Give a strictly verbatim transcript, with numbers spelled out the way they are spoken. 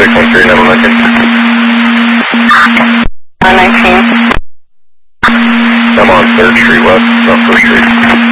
six one three, number nineteen. Uh, nineteen. I'm on third Street West, not First Street.